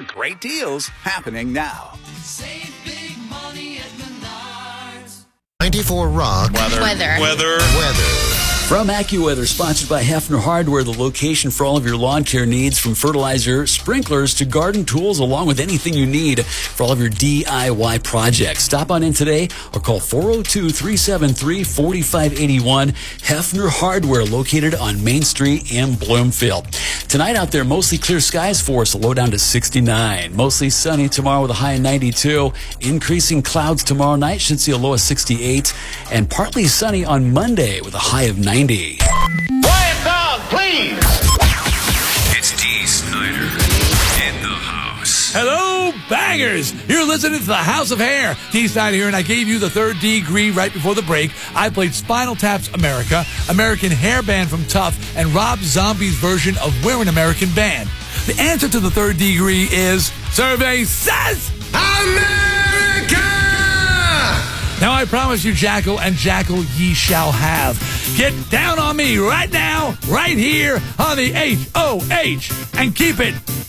Great deals happening now. Save big money at Menards. 94 Rock. Weather. From AccuWeather, sponsored by Hefner Hardware, the location for all of your lawn care needs, from fertilizer, sprinklers, to garden tools, along with anything you need for all of your DIY projects. Stop on in today or call 402-373-4581. Hefner Hardware, located on Main Street in Bloomfield. Tonight out there, mostly clear skies for us, a low down to 69. Mostly sunny tomorrow with a high of 92. Increasing clouds tomorrow night, should see a low of 68. And partly sunny on Monday with a high of 90. Quiet down, please! It's Dee Snider in the house. Hello, bangers! You're listening to the House of Hair. Dee Snider here, and I gave you the third degree right before the break. I played Spinal Tap's America, American Hair Band from Tough, and Rob Zombie's version of We're an American Band. The answer to the third degree is, survey says, America! Now I promise you, Jackal and Jackal ye shall have. Get down on me right now, right here on the HOH, and keep it